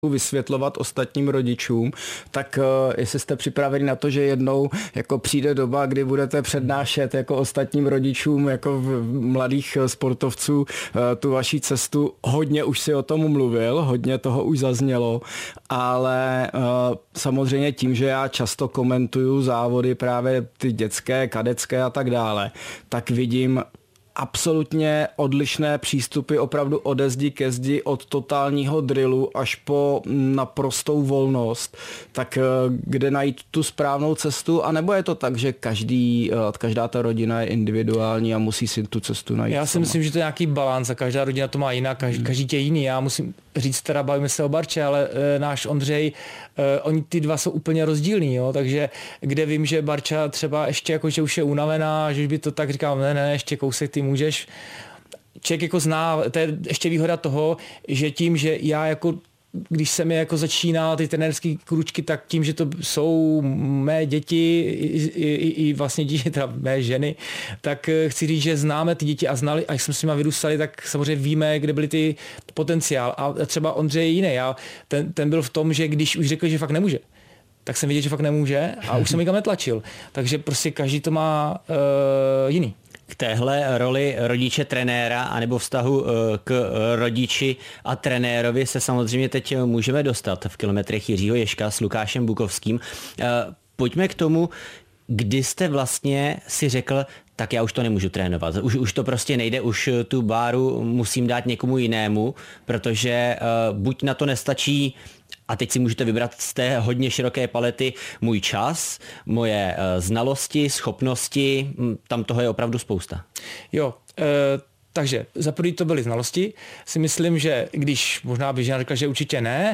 vysvětlovat ostatním rodičům, tak jestli jste připraveni na to, že jednou jako přijde doba, kdy budete přednášet jako ostatním rodičům, jako mladých sportovců tu vaší cestu. Hodně už si o tom mluvil, hodně toho už zaznělo, ale samozřejmě tím, že já často komentuju závody právě ty dětské, kadecké a tak dále, tak vidím absolutně odlišné přístupy opravdu ode zdi ke zdi, od totálního drillu až po naprostou volnost. Tak kde najít tu správnou cestu? A nebo je to tak, že každá ta rodina je individuální a musí si tu cestu najít? Já si myslím, že to je nějaký balans a každá rodina to má jinak, každý je jiný. Já musím říct, teda bavíme se o Barče, ale náš Ondřej, oni ty dva jsou úplně rozdílný, jo? Takže kde vím, že Barča třeba ještě jako, že už je unavená, že už by to tak říkal, ne, ještě kousek ty můžeš. Člověk jako zná, to je ještě výhoda toho, že tím, že já jako když jsem je jako začínal ty trenérské kručky, tak tím, že to jsou mé děti i vlastně děti, teda mé ženy, tak chci říct, že známe ty děti a znali, a jak jsme s nimi vyrůstali, tak samozřejmě víme, kde byly ty potenciál. A třeba Ondřej je jiný. Ten byl v tom, že když už řekl, že fakt nemůže, tak jsem viděl, že fakt nemůže a už jsem nikam netlačil. Takže prostě každý to má jiný. K téhle roli rodiče trenéra anebo vztahu k rodiči a trenérovi se samozřejmě teď můžeme dostat v Kilometrech Jiřího Ježka s Lukášem Bukovským. Pojďme k tomu, kdy jste vlastně si řekl, tak já už to nemůžu trénovat. Už to prostě nejde, už tu báru musím dát někomu jinému, protože buď na to nestačí, a teď si můžete vybrat z té hodně široké palety můj čas, moje znalosti, schopnosti, tam toho je opravdu spousta. Jo, takže za první to byly znalosti. Si myslím, že když možná by žena řekla, že určitě ne,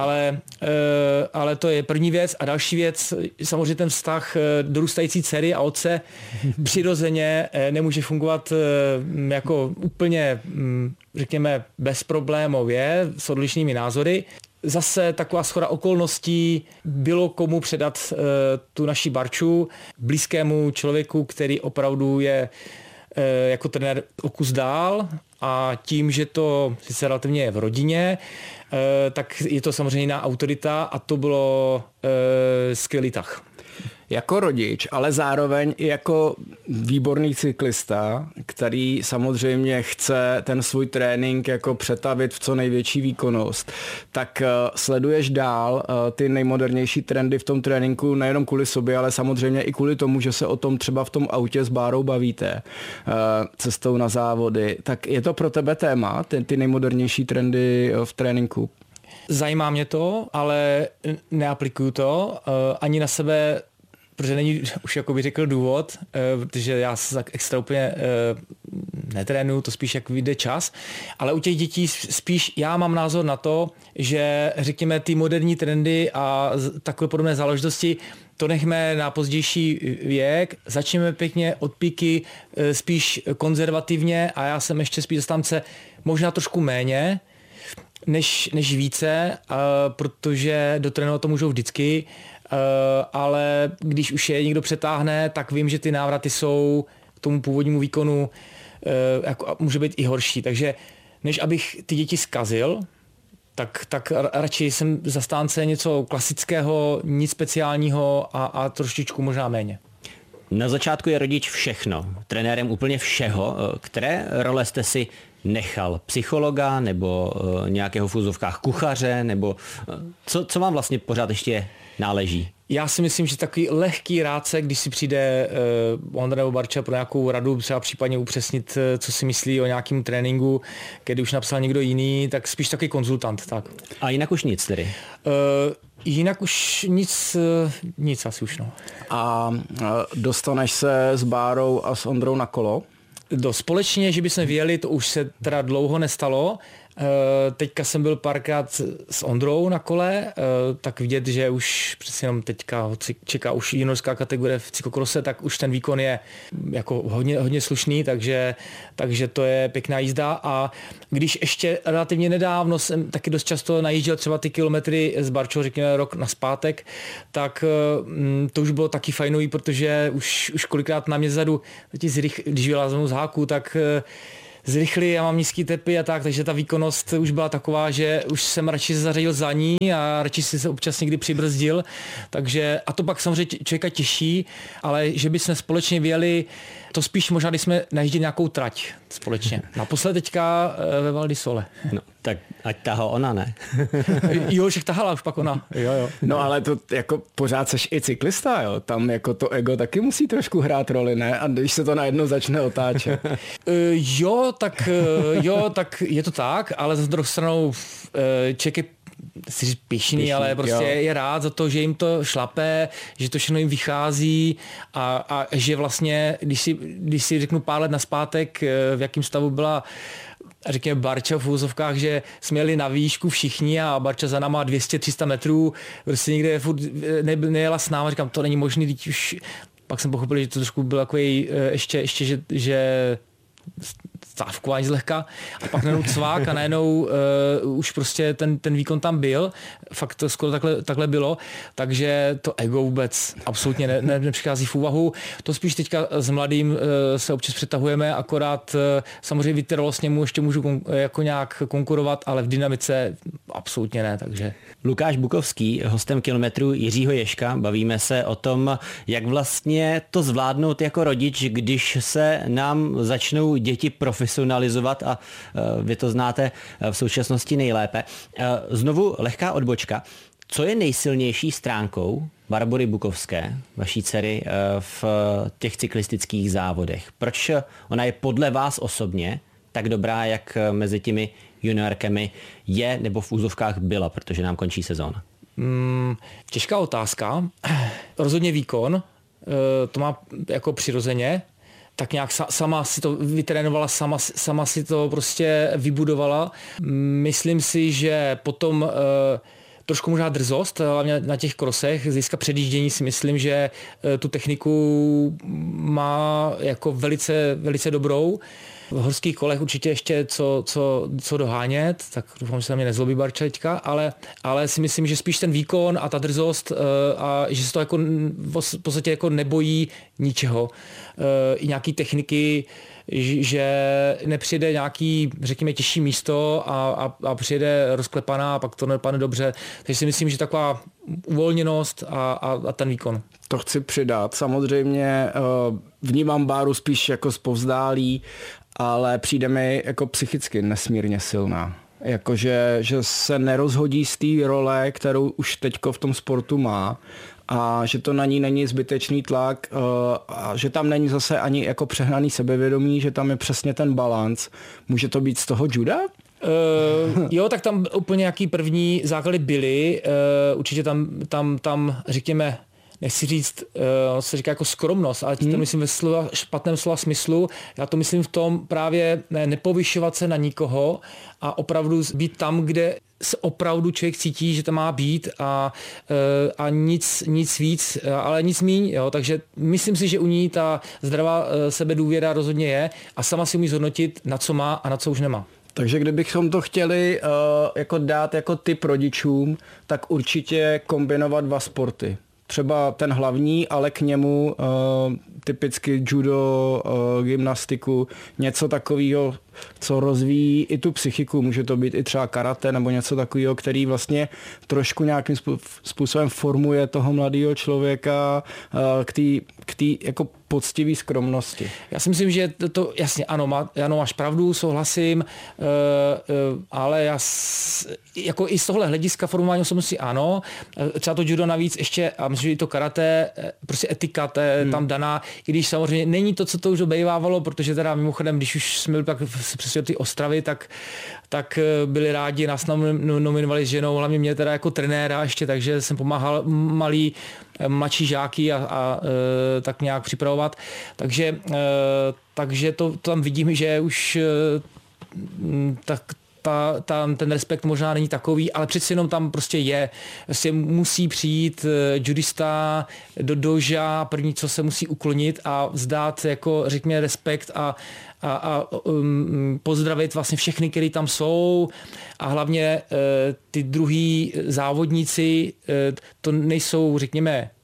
ale to je první věc. A další věc, samozřejmě ten vztah dorůstající dcery a otce přirozeně nemůže fungovat jako úplně, řekněme, bezproblémově s odlišnými názory. Zase taková shoda okolností, bylo komu předat tu naši Barču, blízkému člověku, který opravdu je jako trenér o kus dál, a tím, že to sice relativně je v rodině, tak je to samozřejmě jiná autorita a to bylo skvělý tah. Jako rodič, ale zároveň i jako výborný cyklista, který samozřejmě chce ten svůj trénink jako přetavit v co největší výkonnost, tak sleduješ dál ty nejmodernější trendy v tom tréninku nejenom kvůli sobě, ale samozřejmě i kvůli tomu, že se o tom třeba v tom autě s Bárou bavíte cestou na závody. Tak je to pro tebe téma, ty nejmodernější trendy v tréninku? Zajímá mě to, ale neaplikuju to ani na sebe, protože není už, jako by řekl, důvod, protože já se tak extra úplně netrénuju, to spíš jak vyjde čas, ale u těch dětí spíš já mám názor na to, že řekněme ty moderní trendy a takové podobné záležitosti to nechme na pozdější věk, začneme pěkně od píky spíš konzervativně a já jsem ještě spíš zastánce možná trošku méně, než více, protože dotrénovat to můžou vždycky, ale když už je někdo přetáhne, tak vím, že ty návraty jsou k tomu původnímu výkonu jako, může být i horší. Takže než abych ty děti zkazil, tak radši jsem zastánce něco klasického, nic speciálního a trošičku možná méně. Na začátku je rodič všechno, trenérem úplně všeho. Které role jste si nechal? Psychologa nebo nějakého v úzovkách kuchaře? Nebo co vám vlastně pořád ještě náleží? Já si myslím, že takový lehký rádce, když si přijde Ondra nebo Barča pro nějakou radu, třeba případně upřesnit, co si myslí o nějakém tréninku, když už napsal někdo jiný, tak spíš takový konzultant. Tak. A jinak už nic tedy? Jinak už nic asi už. No. A dostaneš se s Bárou a s Ondrou na kolo? Společně, že bychom vyjeli, to už se teda dlouho nestalo. Teďka jsem byl párkrát s Ondrou na kole, tak vidět, že už přeci jenom teďka čeká už juniorská kategorie v cyklokrose, tak už ten výkon je jako hodně slušný, takže to je pěkná jízda. A když ještě relativně nedávno jsem taky dost často najížděl třeba ty kilometry s Barčou, řekněme rok nazpátek, tak to už bylo taky fajnový, protože už kolikrát na mě zadu, když vyláznou z háku, tak zrychlit, já mám nízký tepy a tak, takže ta výkonnost už byla taková, že už jsem radši se zařadil za ní a radši si se občas někdy přibrzdil, takže a to pak samozřejmě člověka těší, ale že bychom společně vyjeli, to spíš možná, když jsme najížděli nějakou trať společně. Naposled teďka ve Val di Sole. No, tak ať tahá ona, ne? Jo, však tahala už pak ona. Jo. No ale to jako pořád seš i cyklista, jo? Tam jako to ego taky musí trošku hrát roli, ne? A když se to najednou začne otáčet. Jo, tak je to tak, ale za druhou stranou člověk je si říct pyšný, ale prostě je rád za to, že jim to šlape, že to všechno jim vychází a že vlastně, když si řeknu pár let nazpátek, v jakém stavu byla řekněme Barča v úzovkách, že jsme jeli na výšku všichni a Barča za náma 200-300 metrů, prostě nikde furt nejela s náma, říkám, to není možný, teď už pak jsem pochopil, že to trošku byl takový ještě že stávkování zlehka a pak najednou cvák a najednou už prostě ten výkon tam byl, fakt to skoro takhle bylo, takže to ego vůbec absolutně nepřichází v úvahu. To spíš teďka s mladým se občas přetahujeme, akorát samozřejmě vytrvalost němu ještě můžu jako nějak konkurovat, ale v dynamice absolutně ne, takže. Lukáš Bukovský, hostem Kilometru Jiřího Ježka, bavíme se o tom, jak vlastně to zvládnout jako rodič, když se nám začnou děti profesionalizovat a vy to znáte v současnosti nejlépe. Znovu lehká odbočka. Co je nejsilnější stránkou Barbory Bukovské, vaší dcery, v těch cyklistických závodech? Proč ona je podle vás osobně tak dobrá, jak mezi těmi juniorkami je nebo v úzovkách byla, protože nám končí sezóna? Těžká otázka. Rozhodně výkon, to má jako přirozeně, tak nějak sama si to vytrénovala, sama si to prostě vybudovala. Myslím si, že potom trošku možná drzost, hlavně na těch krosech, z hlediska předjíždění si myslím, že tu techniku má jako velice, velice dobrou. V horských kolech určitě ještě co dohánět, tak doufám, že se na mě nezlobí Barča teďka, ale si myslím, že spíš ten výkon a ta drzost a že se to jako v podstatě jako nebojí ničeho. I nějaký techniky, že nepřijde nějaký, řekněme, těžší místo a přijde rozklepaná a pak to nedopadne dobře. Takže si myslím, že taková uvolněnost a ten výkon. To chci přidat. Samozřejmě vnímám Báru spíš jako zpovzdálí, ale přijde mi jako psychicky nesmírně silná. Jakože že se nerozhodí z té role, kterou už teďko v tom sportu má a že to na ní není zbytečný tlak a že tam není zase ani jako přehnaný sebevědomí, že tam je přesně ten balanc. Může to být z toho juda? Jo, tak tam úplně nějaký první základy byly. Určitě tam řekněme, nechci říct, se říká jako skromnost, ale to myslím ve špatném slova smyslu. Já to myslím v tom právě nepovyšovat se na nikoho a opravdu být tam, kde se opravdu člověk cítí, že to má být a nic víc, ale nic míň. Jo? Takže myslím si, že u ní ta zdravá sebedůvěra rozhodně je a sama si umí zhodnotit, na co má a na co už nemá. Takže kdybychom to chtěli jako dát jako tip rodičům, tak určitě kombinovat dva sporty. Třeba ten hlavní, ale k němu typicky judo, gymnastiku, něco takového, co rozvíjí i tu psychiku. Může to být i třeba karate nebo něco takového, který vlastně trošku nějakým způsobem formuje toho mladého člověka k té jako poctivý skromnosti. Já si myslím, že to jasně, ano, máš pravdu, souhlasím, ale já jako i z tohle hlediska formování osobnosti ano, třeba to judo navíc ještě, a myslím, že i to karate, prostě etika, to je tam daná, i když samozřejmě není to, co to už dobejvávalo, protože teda mimochodem, když už jsme byli pak přesně ty Ostravy, tak byli rádi, nás nominovali s ženou, hlavně mě teda jako trenéra ještě, takže jsem pomáhal mladší žáky a tak nějak připravovat. Takže to tam vidím, že už ten respekt možná není takový, ale přeci jenom tam prostě je. Prostě musí přijít judista do doža, první, co se musí uklonit a vzdát jako řekněme respekt a pozdravit vlastně všechny, kteří tam jsou a hlavně ty druhý závodníci, to nejsou, řekněme,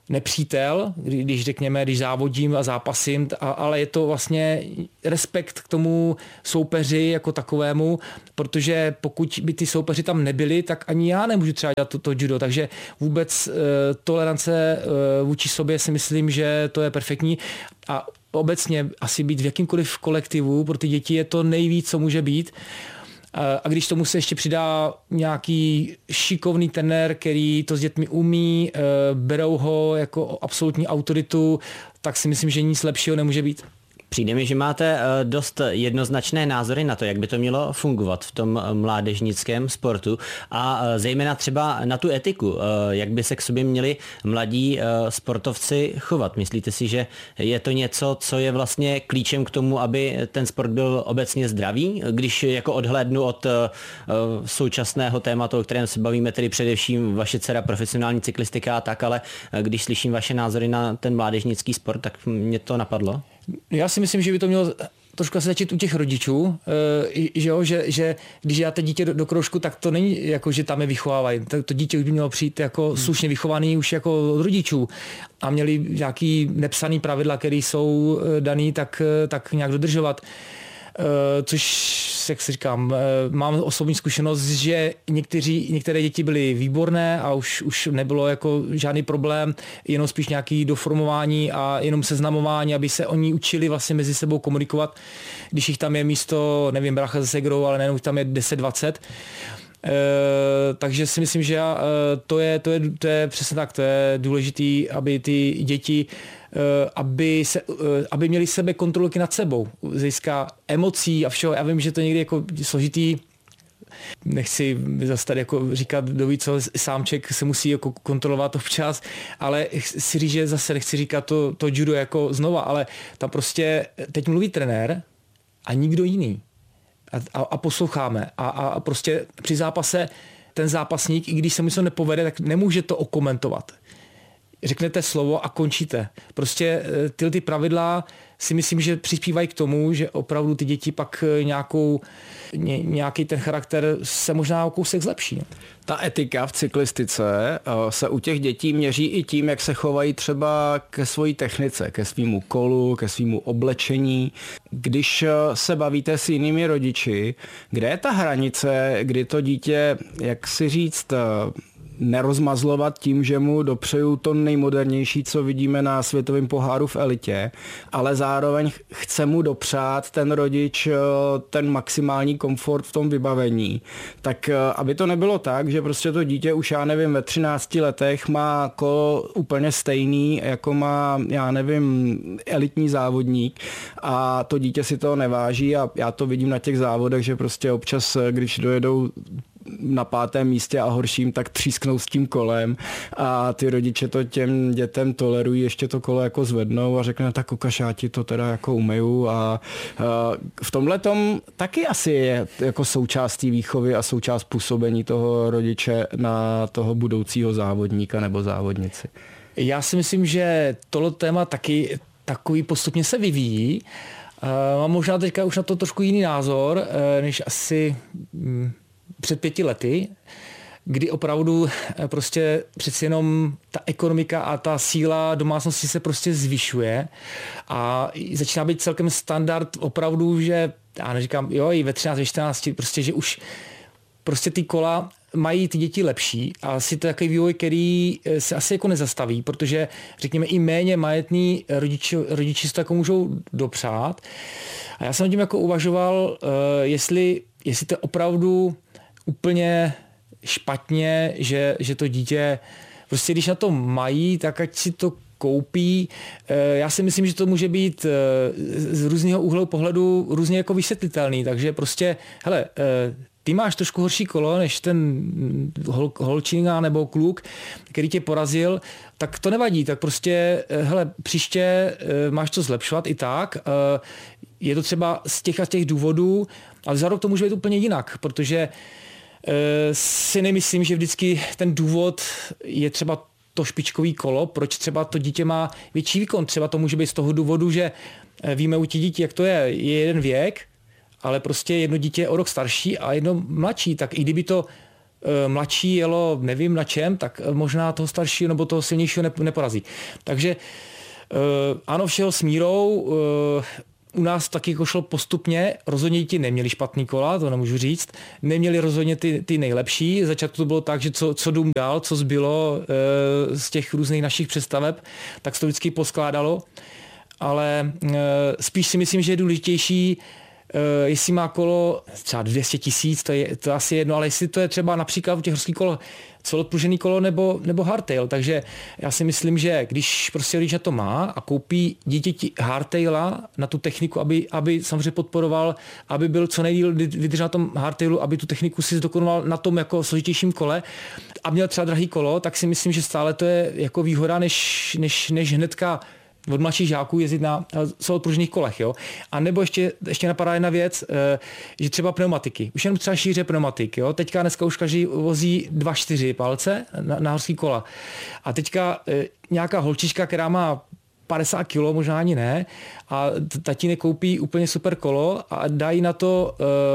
nepřítel, když řekněme, když závodím a zápasím, ale je to vlastně respekt k tomu soupeři jako takovému, protože pokud by ty soupeři tam nebyli, tak ani já nemůžu třeba dělat to judo, takže vůbec tolerance vůči sobě si myslím, že to je perfektní a obecně asi být v jakýmkoliv kolektivu pro ty děti je to nejvíc, co může být. A když tomu se ještě přidá nějaký šikovný trenér, který to s dětmi umí, berou ho jako absolutní autoritu, tak si myslím, že nic lepšího nemůže být. Přijde mi, že máte dost jednoznačné názory na to, jak by to mělo fungovat v tom mládežnickém sportu a zejména třeba na tu etiku, jak by se k sobě měli mladí sportovci chovat. Myslíte si, že je to něco, co je vlastně klíčem k tomu, aby ten sport byl obecně zdravý? Když jako odhlédnu od současného tématu, o kterém se bavíme, tedy především vaše dcera profesionální cyklistika a tak, ale když slyším vaše názory na ten mládežnický sport, tak mě to napadlo. Já si myslím, že by to mělo trošku se začít u těch rodičů, že když dáte dítě do kroužku, tak to není jako, že tam je vychovávají. To dítě už by mělo přijít jako slušně vychovaný už jako od rodičů a měli nějaký nepsaný pravidla, které jsou daný, tak nějak dodržovat. Což, jak si říkám, mám osobní zkušenost, že některé děti byly výborné a už nebylo jako žádný problém, jenom spíš nějaký doformování a jenom seznamování, aby se oni učili vlastně mezi sebou komunikovat, když jich tam je místo, nevím, brácha se segrou, ale nejenom tam je 10-20. Takže si myslím, že to je přesně tak, to je důležitý, aby ty děti aby měli sebe kontrolky nad sebou, získá emocí a všeho. Já vím, že to někdy jako složitý, nechci zase tady jako říkat, kdo ví, co sámček se musí jako kontrolovat občas, ale chci říct, že zase nechci říkat to judo jako znova, ale tam prostě teď mluví trenér a nikdo jiný. A posloucháme. A prostě při zápase ten zápasník, i když se mu něco nepovede, tak nemůže to okomentovat. Řeknete slovo a končíte. Prostě ty pravidla si myslím, že přispívají k tomu, že opravdu ty děti pak nějaký ten charakter se možná o kousek zlepší. Ta etika v cyklistice se u těch dětí měří i tím, jak se chovají třeba ke své technice, ke svýmu kolu, ke svýmu oblečení. Když se bavíte s jinými rodiči, kde je ta hranice, kdy to dítě, jak si říct, nerozmazlovat tím, že mu dopřeju to nejmodernější, co vidíme na světovém poháru v elitě, ale zároveň chce mu dopřát ten rodič ten maximální komfort v tom vybavení. Tak aby to nebylo tak, že prostě to dítě už, já nevím, ve 13 letech má kolo úplně stejný, jako má, já nevím, elitní závodník a to dítě si toho neváží a já to vidím na těch závodech, že prostě občas, když dojedou na 5. místě a horším, tak třísknou s tím kolem a ty rodiče to těm dětem tolerují, ještě to kolo jako zvednou a řekne, tak ukaž, já ti to teda jako umeju a v tomhletom taky asi je jako součást té výchovy a součást působení toho rodiče na toho budoucího závodníka nebo závodnici. Já si myslím, že tohle téma taky takový postupně se vyvíjí. Mám možná teďka už na to trošku jiný názor, než asi před 5 lety, kdy opravdu prostě přeci jenom ta ekonomika a ta síla domácnosti se prostě zvyšuje a začíná být celkem standard opravdu, že já neříkám, jo, i ve 13, ve 14, prostě, že už prostě ty kola mají ty děti lepší a asi to je takový vývoj, který se asi jako nezastaví, protože řekněme i méně majetní rodiči si to jako můžou dopřát. A já jsem tím jako uvažoval, jestli to je opravdu úplně špatně, že to dítě, prostě když na to mají, tak ať si to koupí. Já si myslím, že to může být z různého úhlu pohledu různě jako vysvětlitelný, takže prostě, hele, ty máš trošku horší kolo než ten holčina nebo kluk, který tě porazil, tak to nevadí, tak prostě, hele, příště máš to zlepšovat i tak. Je to třeba z těch důvodů, ale za rok to může být úplně jinak, protože si nemyslím, že vždycky ten důvod je třeba to špičkový kolo, proč třeba to dítě má větší výkon. Třeba to může být z toho důvodu, že víme u těch dětí, jak to je jeden věk, ale prostě jedno dítě je o rok starší a jedno mladší, tak i kdyby to mladší jelo nevím na čem, tak možná toho staršího nebo toho silnějšího neporazí. Takže ano, všeho s mírou. U nás taky jako šlo postupně, rozhodně ti neměli špatný kola, to nemůžu říct, neměli rozhodně ty nejlepší, začátku to bylo tak, že co dům dál, co zbylo z těch různých našich představeb, tak se to vždycky poskládalo, ale spíš si myslím, že je důležitější, jestli má kolo třeba 200 000, to je asi jedno, ale jestli to je třeba například v těch horských kolech celodpružený kolo nebo hardtail, takže já si myslím, že když prostě rodič to má a koupí dítěti hardtaila na tu techniku, aby samozřejmě podporoval, aby byl co nejdýl vydržel na tom hardtailu, aby tu techniku si zdokonaloval na tom jako složitějším kole a měl třeba drahý kolo, tak si myslím, že stále to je jako výhoda, než hnedka od mladších žáků jezdit na celopružných kolech. Jo? A nebo ještě napadá jedna věc, že třeba pneumatiky. Už jenom třeba šíře pneumatik. Jo? Teďka dneska už každý vozí 2-4 palce na horský kola. A teďka nějaká holčička, která má 50 kg, možná ani ne, a tatínek koupí úplně super kolo a dají na to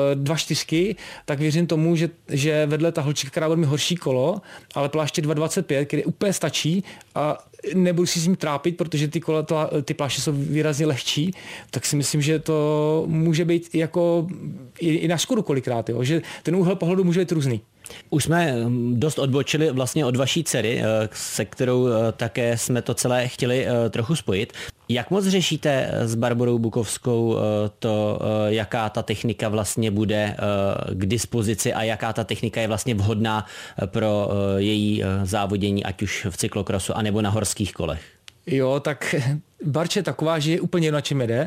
2.4, tak věřím tomu, že vedle ta holčička, která bude mít horší kolo, ale pláště 2.25, který úplně stačí a nebudu si s ním trápit, protože ty pláště jsou výrazně lehčí, tak si myslím, že to může být jako i na škodu kolikrát, jo? Že ten úhel pohledu může být různý. Už jsme dost odbočili vlastně od vaší dcery, se kterou také jsme to celé chtěli trochu spojit. Jak moc řešíte s Barborou Bukovskou to, jaká ta technika vlastně bude k dispozici a jaká ta technika je vlastně vhodná pro její závodění, ať už v cyklokrosu, anebo na horských kolech? Jo, tak Barče je taková, že je úplně jedno, na čem jede.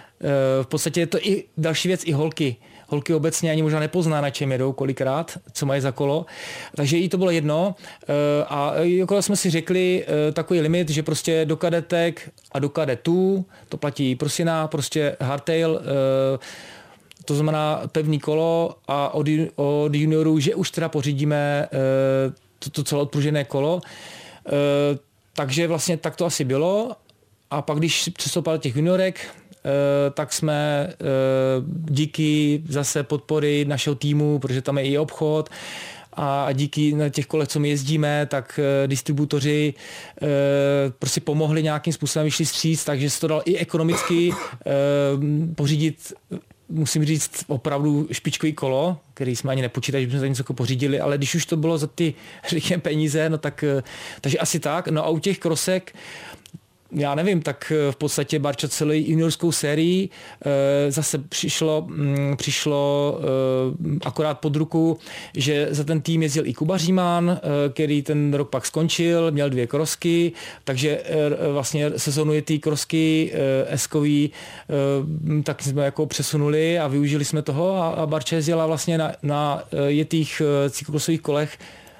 V podstatě je to i další věc, i holky. Holky obecně ani možná nepozná, na čem jedou kolikrát, co mají za kolo. Takže jí to bylo jedno. A jako jsme si řekli takový limit, že prostě do kadetek a do kadetů, to platí prostě hardtail, to znamená pevný kolo a od juniorů, že už teda pořídíme to celodpružené kolo. Takže vlastně tak to asi bylo. A pak, když přestoupil těch juniorek, tak jsme díky zase podpory našeho týmu, protože tam je i obchod a díky na těch kolech, co my jezdíme, tak distributoři prostě pomohli nějakým způsobem, vyšli vstříc, takže se to dalo i ekonomicky pořídit, musím říct, opravdu špičkový kolo, který jsme ani nepočítali, že jsme za něco pořídili, ale když už to bylo za ty, řekněme, peníze, no tak, takže asi tak. No a u těch krosek já nevím, tak v podstatě Barča celý juniorskou sérii zase přišlo akorát pod ruku, že za ten tým jezdil i Kuba Říman, který ten rok pak skončil, měl 2 krosky, takže vlastně sezonuje ty krosky eskový, tak jsme jako přesunuli a využili jsme toho a Barča jezdila vlastně na jetých cyklosových kolech.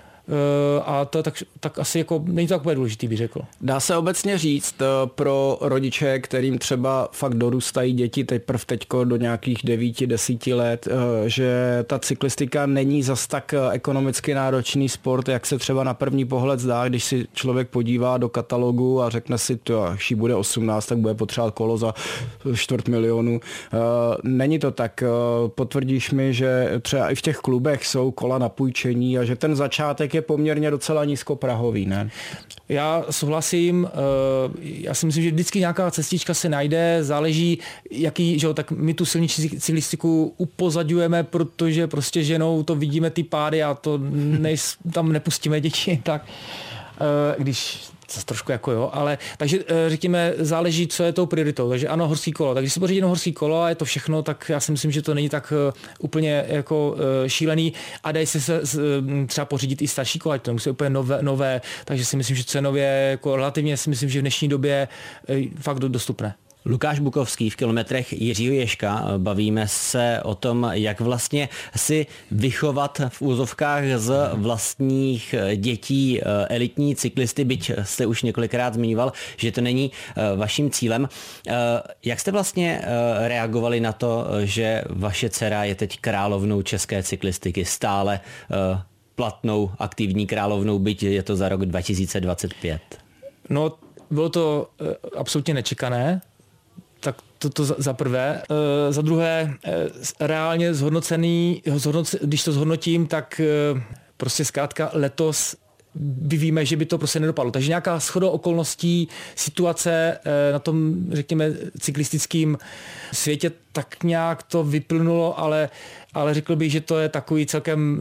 A to tak asi jako není to takové důležitý, bych řekl. Dá se obecně říct pro rodiče, kterým třeba fakt dorůstají děti teďko do nějakých 9-10 let, že ta cyklistika není zas tak ekonomicky náročný sport, jak se třeba na první pohled zdá, když si člověk podívá do katalogu a řekne si, až jí bude 18, tak bude potřebovat kolo za 250 000. Není to tak. Potvrdíš mi, že třeba i v těch klubech jsou kola na půjčení a že ten začátek je poměrně docela nízkoprahový, ne? Já souhlasím, já si myslím, že vždycky nějaká cestička se najde, záleží jaký, že jo, tak my tu silniční cyklistiku upozadňujeme, protože prostě ženou to vidíme ty pády a to tam nepustíme děti, tak když trošku jako jo, ale takže řekněme, záleží, co je tou prioritou. Takže ano, horský kolo. Takže když si pořídí jenom horský kolo a je to všechno, tak já si myslím, že to není tak úplně jako šílený a dají se třeba pořídit i starší kola, to musí úplně nové, takže si myslím, že cenově jako relativně si myslím, že v dnešní době fakt dostupné. Lukáš Bukovský v kilometrech Jiřího Ježka. Bavíme se o tom, jak vlastně si vychovat v úzovkách z vlastních dětí elitní cyklisty, byť jste už několikrát zmiňoval, že to není vaším cílem. Jak jste vlastně reagovali na to, že vaše dcera je teď královnou české cyklistiky, stále platnou, aktivní královnou, byť je to za rok 2025? No, bylo to absolutně nečekané. Tak to za prvé. Za druhé, reálně když to zhodnotím, tak prostě zkrátka letos víme, že by to prostě nedopadlo. Takže nějaká shoda okolností, situace na tom, řekněme, cyklistickém světě tak nějak to vyplynulo, ale řekl bych, že to je takový celkem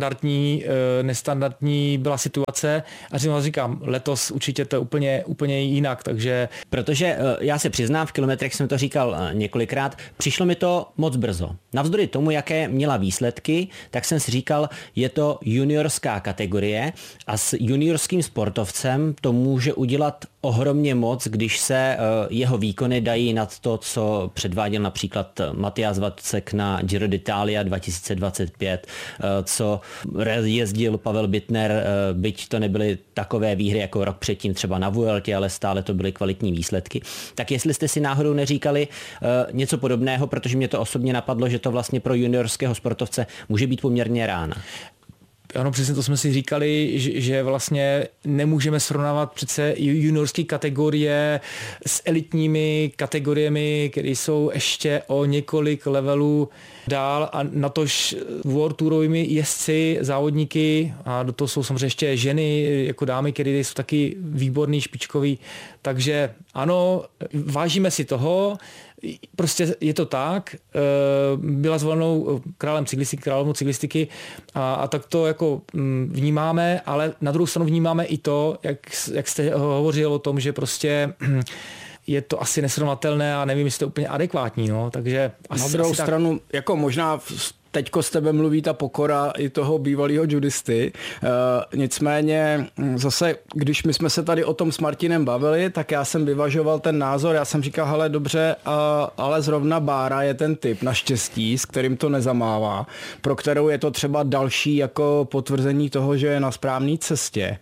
nestandardní byla situace a říkám, letos určitě to je úplně jinak, takže... Protože já se přiznám, v kilometrech jsem to říkal několikrát, přišlo mi to moc brzo. Navzdory tomu, jaké měla výsledky, tak jsem si říkal, je to juniorská kategorie a s juniorským sportovcem to může udělat ohromně moc, když se jeho výkony dají nad to, co předváděl například Matthias Vacek na Giro d'Italia 2025, co jezdil Pavel Bittner, byť to nebyly takové výhry jako rok předtím třeba na Vueltě, ale stále to byly kvalitní výsledky. Tak jestli jste si náhodou neříkali něco podobného, protože mě to osobně napadlo, že to vlastně pro juniorského sportovce může být poměrně rána. Ano, přesně to jsme si říkali, že vlastně nemůžeme srovnávat přece juniorské kategorie s elitními kategoriemi, které jsou ještě o několik levelů dál a natož World Tourovými jezdci, závodníky a do toho jsou samozřejmě ještě ženy jako dámy, které jsou taky výborný, špičkový. Takže ano, vážíme si toho, prostě je to tak, byla zvolenou královnou cyklistiky a tak to jako vnímáme, ale na druhou stranu vnímáme i to, jak jste hovořil o tom, že prostě je to asi nesrovnatelné a nevím, jestli to je úplně adekvátní, no, takže na druhou stranu, jako možná teďko s tebe mluví ta pokora i toho bývalého judisty. Nicméně zase, když my jsme se tady o tom s Martinem bavili, tak já jsem vyvažoval ten názor, já jsem říkal, hele dobře, ale zrovna Bára je ten typ naštěstí, s kterým to nezamává, pro kterou je to třeba další jako potvrzení toho, že je na správné cestě.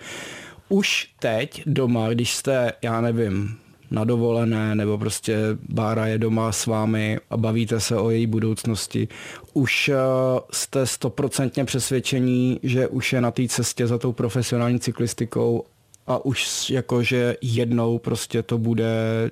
Už teď doma, když jste, já nevím, na dovolené, nebo prostě Bára je doma s vámi a bavíte se o její budoucnosti, už jste 100% přesvědčení, že už je na té cestě za tou profesionální cyklistikou a už jakože jednou prostě to bude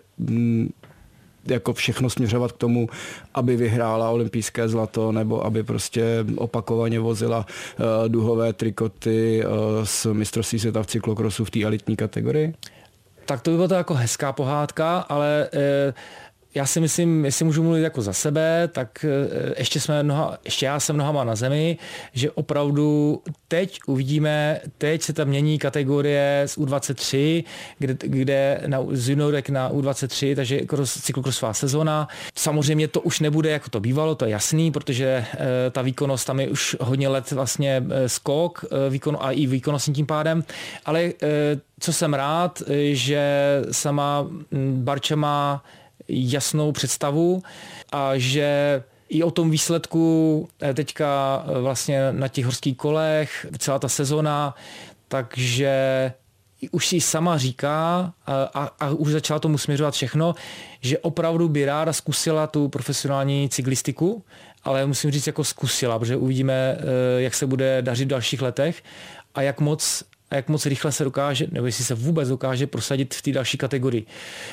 jako všechno směřovat k tomu, aby vyhrála olympijské zlato nebo aby prostě opakovaně vozila duhové trikoty z mistrovství světa v cyklokrosu v té elitní kategorii? Tak to by byla to jako hezká pohádka, ale já si myslím, jestli můžu mluvit jako za sebe, tak ještě já jsem nohama na zemi, že opravdu teď uvidíme, teď se tam mění kategorie z U23, kde z juniorek na U23, takže cyklokrosová sezona. Samozřejmě to už nebude jako to bývalo, to je jasný, protože ta výkonnost tam je už hodně let vlastně skok a i výkonnostní tím pádem, ale co jsem rád, že sama Barča má jasnou představu a že i o tom výsledku teďka vlastně na těch horských kolech, celá ta sezona, takže už si sama říká a už začala tomu směřovat všechno, že opravdu by ráda zkusila tu profesionální cyklistiku, ale musím říct jako zkusila, protože uvidíme, jak se bude dařit v dalších letech a jak moc rychle se dokáže, nebo jestli se vůbec dokáže prosadit v té další kategorii.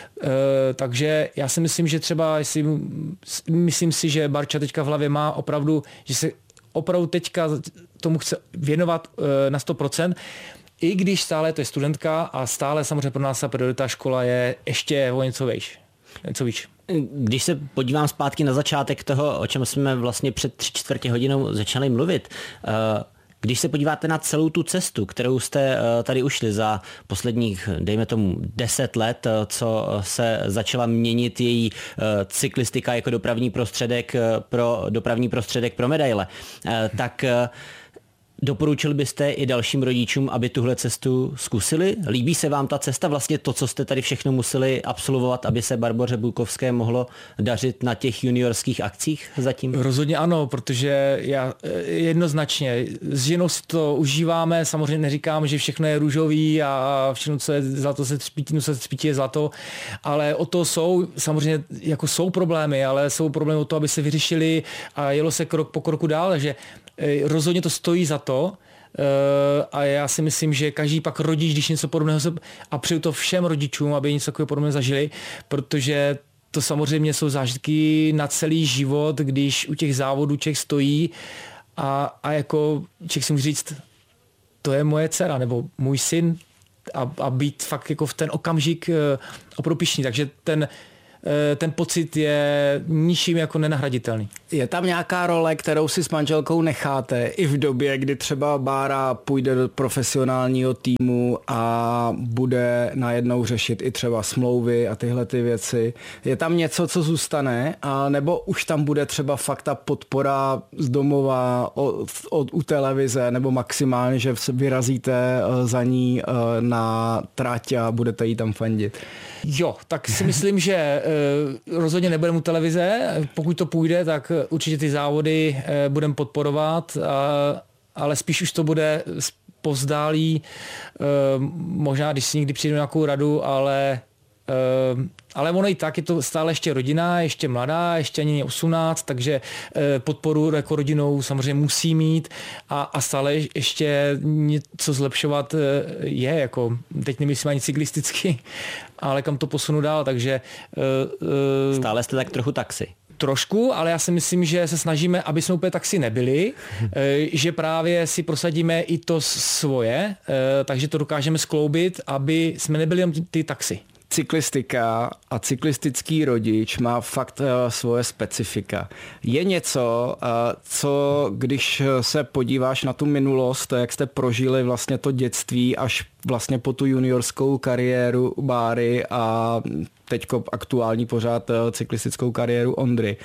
Takže já si myslím, že třeba, myslím si, že Barča teďka v hlavě má opravdu, že se opravdu teďka tomu chce věnovat na 100%, i když stále to je studentka a stále samozřejmě pro nás ta priorita škola je ještě o něco výš. Když se podívám zpátky na začátek toho, o čem jsme vlastně před 3/4 hodinou začali mluvit, když se podíváte na celou tu cestu, kterou jste tady ušli za posledních, dejme tomu, 10 let, co se začala měnit její cyklistika jako dopravní prostředek pro medaile, tak doporučil byste i dalším rodičům, aby tuhle cestu zkusili? Líbí se vám ta cesta, vlastně to, co jste tady všechno museli absolvovat, aby se Barboře Bukovské mohlo dařit na těch juniorských akcích zatím? Rozhodně ano, protože já jednoznačně s ženou si to užíváme, samozřejmě neříkám, že všechno je růžový a všechno, co je zlato, se třpítí je zlato, ale o to jsou samozřejmě jako jsou problémy, ale jsou problémy o to, aby se vyřešili a jelo se krok po kroku dál, takže rozhodně to stojí za to a já si myslím, že každý pak rodič, když něco podobného a přeju to všem rodičům, aby něco takového podobného zažili, protože to samozřejmě jsou zážitky na celý život, když u těch závodů člověk stojí a jako člověk si může říct, to je moje dcera nebo můj syn a být fakt jako v ten okamžik opravdu pyšný. Takže ten pocit je ničím jako nenahraditelný. Je tam nějaká role, kterou si s manželkou necháte i v době, kdy třeba Bára půjde do profesionálního týmu a bude najednou řešit i třeba smlouvy a tyhle ty věci? Je tam něco, co zůstane, a nebo už tam bude třeba fakt ta podpora z domova u televize, nebo maximálně, že vyrazíte za ní na trať a budete jí tam fandit? Jo, tak si myslím, že rozhodně nebudeme u televize. Pokud to půjde, tak určitě ty závody budeme podporovat, ale spíš už to bude povzdálí, možná když si někdy přijdu nějakou radu, ale ono i tak je to stále ještě rodina, ještě mladá, ještě ani 18, takže podporu jako rodinou samozřejmě musí mít a stále ještě něco zlepšovat je, jako teď nemyslím ani cyklisticky, ale kam to posunu dál, takže... Stále jste tak trochu taxi. Trošku, ale já si myslím, že se snažíme, aby jsme úplně taxi nebyli, že právě si prosadíme i to svoje, takže to dokážeme skloubit, aby jsme nebyli jen ty taxi. Cyklistika a cyklistický rodič má fakt svoje specifika. Je něco, co když se podíváš na tu minulost, jak jste prožili vlastně to dětství až vlastně po tu juniorskou kariéru Báry a teďko aktuální pořád cyklistickou kariéru Ondry.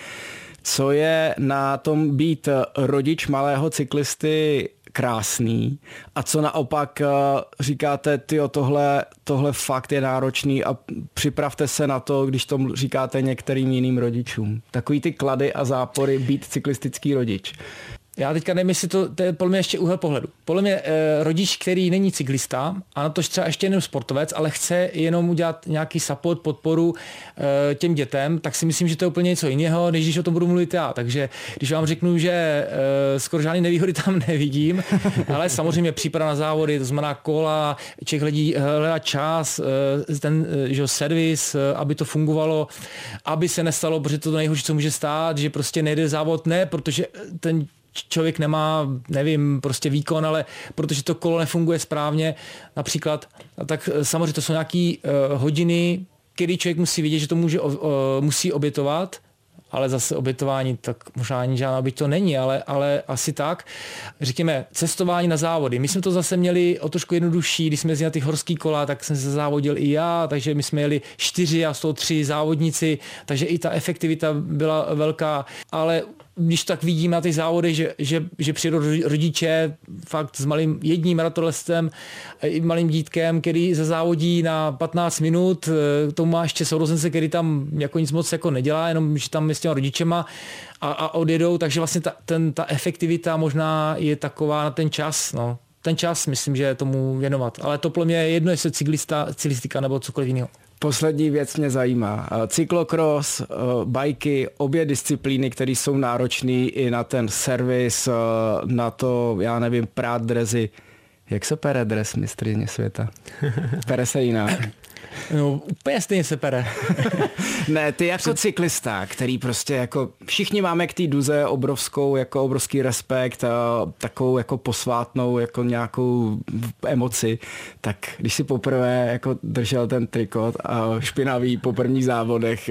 Co je na tom být rodič malého cyklisty krásný a co naopak říkáte, tyjo, tohle fakt je náročný a připravte se na to, když to říkáte některým jiným rodičům. Takový ty klady a zápory být cyklistický rodič. Já teďka nevím, jestli to je podle mě ještě úhel pohledu. Podle mě rodič, který není cyklista, a na to třeba ještě jenom sportovec, ale chce jenom udělat nějaký support, podporu těm dětem, tak si myslím, že to je úplně něco jiného, než když o tom budu mluvit já. Takže když vám řeknu, že skoro žádný nevýhody tam nevidím, ale samozřejmě příprava na závody, to znamená kola, člověk hledá čas, ten servis, aby to fungovalo, aby se nestalo, protože to nejhorší, co může stát, že prostě nejde závod, ne, protože ten člověk nemá, nevím, prostě výkon, ale protože to kolo nefunguje správně například, tak samozřejmě to jsou nějaké hodiny, kdy člověk musí vidět, že to musí obětovat, ale zase obětování, tak možná ani žádná byť to není, ale asi tak. Řekněme, cestování na závody. My jsme to zase měli o trošku jednodušší, když jsme jezdili na ty horský kola, tak jsem se závodil i já, takže my jsme jeli 4 a 103 závodníci, takže i ta efektivita byla velká, ale když tak vidím na ty závody, že přijdou rodiče fakt s malým jedním ratolestem, malým dítkem, který se závodí na 15 minut, tomu má ještě sourozence, který tam jako nic moc jako nedělá, jenom že tam je s těma rodičema a odjedou, takže vlastně ta efektivita možná je taková na ten čas, no. Ten čas myslím, že je tomu věnovat, ale to pro mě je jedno, jestli cyklistika nebo cokoliv jiného. Poslední věc mě zajímá. Cyklokros, bajky, obě disciplíny, které jsou náročné i na ten servis, na to, já nevím, prát drezy. Jak se pere dres mistryně světa? Pere se jinak. No, úplně stejně se pere. Ne, ty jako cyklista, který prostě jako všichni máme k té duze obrovský respekt, takovou jako posvátnou jako nějakou emoci, tak když si poprvé jako držel ten trikot a špinavý po prvních závodech,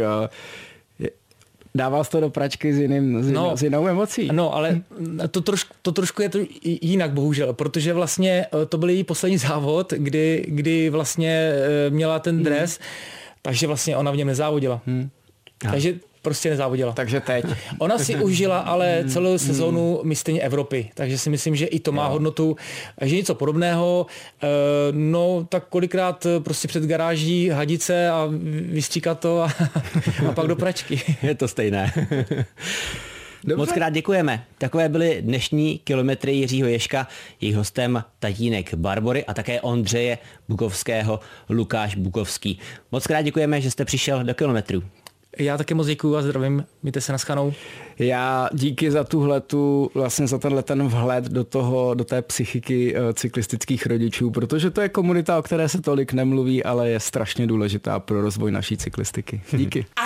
dával jsi to do pračky s jinou emocí. No, ale to trošku je to jinak, bohužel, protože vlastně to byl její poslední závod, kdy vlastně měla ten dres, takže vlastně ona v něm nezávodila. Takže prostě nezávodila. Takže teď. Ona si užila ale celou sezónu mistryně Evropy, takže si myslím, že i to má hodnotu, že něco podobného, no tak kolikrát prostě před garáží hadice a vystříkat to a pak do pračky. Je to stejné. Dobře. Moc krát děkujeme. Takové byly dnešní kilometry Jiřího Ježka, jejich hostem tatínek Barbory a také Ondřeje Bukovského, Lukáš Bukovský. Moc krát děkujeme, že jste přišel do Kilometrů. Já taky moc děkuju a zdravím, mějte se naschledanou. Já díky za ten vhled do té psychiky cyklistických rodičů, protože to je komunita, o které se tolik nemluví, ale je strašně důležitá pro rozvoj naší cyklistiky. Díky.